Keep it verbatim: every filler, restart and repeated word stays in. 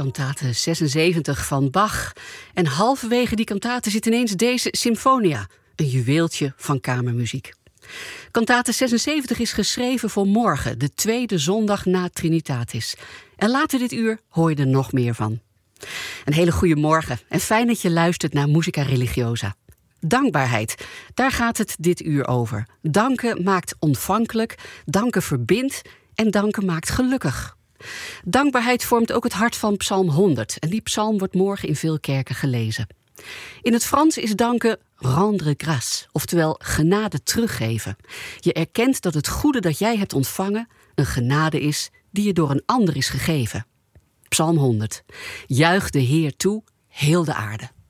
kantate zesenzeventig van Bach. En halverwege die kantate zit ineens deze Sinfonia, een juweeltje van kamermuziek. Kantate zesenzeventig is geschreven voor morgen, de tweede zondag na Trinitatis. En later dit uur hoor je er nog meer van. Een hele goede morgen en fijn dat je luistert naar Musica Religiosa. Dankbaarheid, daar gaat het dit uur over. Danken maakt ontvankelijk, danken verbindt en danken maakt gelukkig. Dankbaarheid vormt ook het hart van Psalm honderd. En die psalm wordt morgen in veel kerken gelezen. In het Frans is danken rendre grâce, oftewel genade teruggeven. Je erkent dat het goede dat jij hebt ontvangen een genade is die je door een ander is gegeven. Psalm honderd. Juich de Heer toe, heel de aarde.